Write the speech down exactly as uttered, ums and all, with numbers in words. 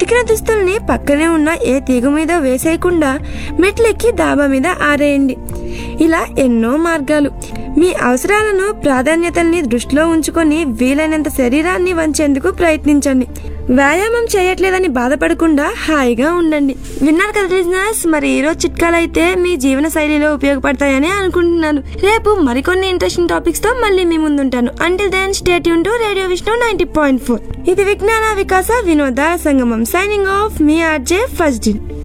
ఉతికిన దుస్తుల్ని పక్కనే ఉన్న ఏ తీగ మీద వేసేయకుండా మెట్లెక్కి డాబా మీద ఆరేయండి. ఇలా ఎన్నో మార్గాలు. మీ అవసరాలను, ప్రాధాన్యతల్ని దృష్టిలో ఉంచుకొని వీలైనంత శరీరాన్ని వంచేందుకు ప్రయత్నించండి. వ్యాయామం చేయట్లేదని బాధపడకుండా హాయిగా ఉండండి. విన్నారు కదా లిజనర్స్, మరి ఈరోజు చిట్కాలు అయితే మీ జీవన శైలిలో ఉపయోగపడతాయని అనుకుంటున్నాను. రేపు మరికొన్ని ఇంట్రెస్టింగ్ టాపిక్స్ తో మళ్ళీ మీ ముందుంటాను. Until then stay tune to radio Vishnu ninety point four. ఇది విజ్ఞాన వికాస వినోద సంగమం. సైనింగ్ ఆఫ్ మీ ఆర్జే ఫస్ట్.